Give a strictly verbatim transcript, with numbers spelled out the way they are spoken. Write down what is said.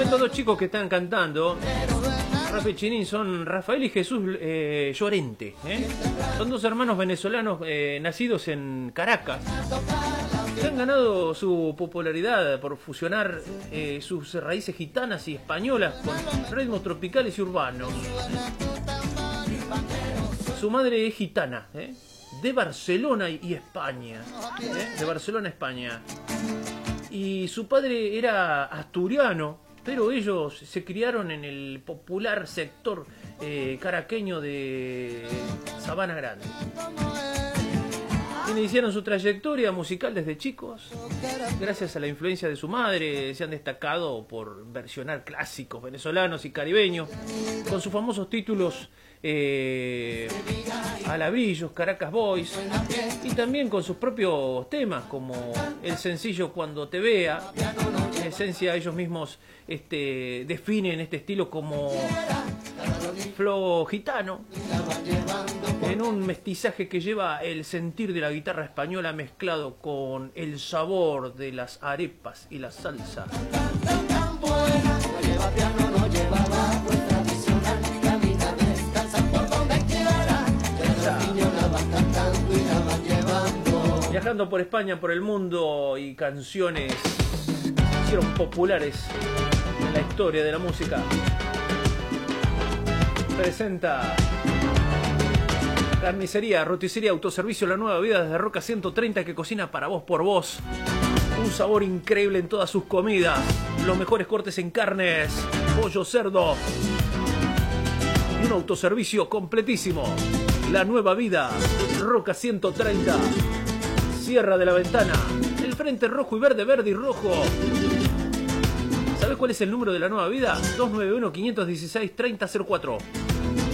Estos dos chicos que están cantando, Rafa y Chinín, son Rafael y Jesús eh, Llorente. ¿eh? Son dos hermanos venezolanos eh, nacidos en Caracas. Se han ganado su popularidad por fusionar eh, sus raíces gitanas y españolas con ritmos tropicales y urbanos. Su madre es gitana, ¿eh? de Barcelona y España. ¿eh? De Barcelona, España. Y su padre era asturiano, pero ellos se criaron en el popular sector eh, caraqueño de Sabana Grande. Iniciaron su trayectoria musical desde chicos. Gracias a la influencia de su madre, se han destacado por versionar clásicos venezolanos y caribeños, con sus famosos títulos eh, Alabrillos, Caracas Boys, y también con sus propios temas, como el sencillo Cuando Te Vea. En esencia, ellos mismos este, definen este estilo como flow gitano, en un mestizaje que lleva el sentir de la guitarra española mezclado con el sabor de las arepas y la salsa. Viajando por España, por el mundo, y canciones que hicieron populares en la historia de la música, presenta Carnicería, Roticería, Autoservicio La Nueva Vida desde Roca ciento treinta, que cocina para vos por vos. Un sabor increíble en todas sus comidas. Los mejores cortes en carnes, pollo, cerdo. Y un autoservicio completísimo. La Nueva Vida, Roca ciento treinta. Sierra de la Ventana. El frente rojo y verde, verde y rojo. ¿Sabes cuál es el número de La Nueva Vida? dos nueve uno, cinco uno seis, tres cero cero cuatro.